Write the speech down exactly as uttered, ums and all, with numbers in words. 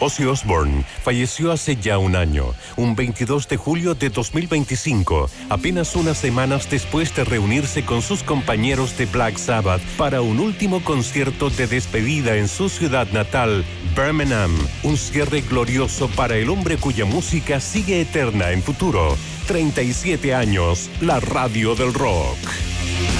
Ozzy Osbourne falleció hace ya un año, un veintidós de julio de dos mil veinticinco, apenas unas semanas después de reunirse con sus compañeros de Black Sabbath para un último concierto de despedida en su ciudad natal, Birmingham. Un cierre glorioso para el hombre cuya música sigue eterna en futuro. treinta y siete años, la radio del rock.